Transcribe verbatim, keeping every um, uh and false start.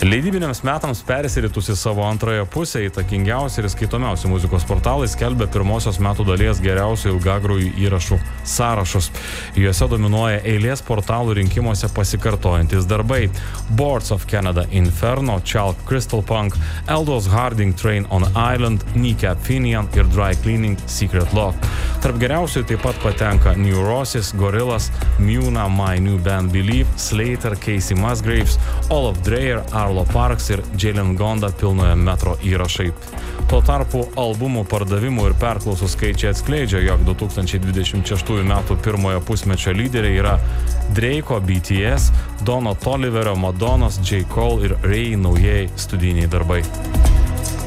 Leidybiniams metams persiritus į savo antrąją pusę, įtakingiausi ir skaitomiausi muzikos portalai skelbia pirmosios metų dalies geriausių ilgagrųjų įrašų sąrašus. Juose dominuoja eilės portalų rinkimuose pasikartojantis darbai: Boards of Canada, Inferno, Chalk, Crystal Punk, Aldous Harding, Train on Island, Kneecap Finian ir Dry Cleaning, Secret Love. Tarp geriausių taip pat patenka Neurosis, Gorillaz, Muna, My New Band Believe, Slater, Casey Musgraves, Olaf Dreyer, Arlo Parks ir Jalen Gonda pilnojo metro įrašai. Tuo tarpu albumų pardavimų ir perklausų skaičiai atskleidžia, jog du tūkstančiai dvidešimt šeštųjų metų pirmojo pusmečio lyderiai yra Drake'o B T S, Dono Toliverio, Madonnos, J. Cole ir Ray naujieji studijiniai darbai.